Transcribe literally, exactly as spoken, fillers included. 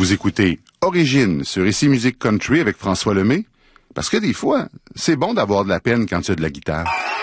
Vous écoutez Origine sur Ici Musique Country avec François Lemay, parce que des fois, c'est bon d'avoir de la peine quand tu as de la guitare.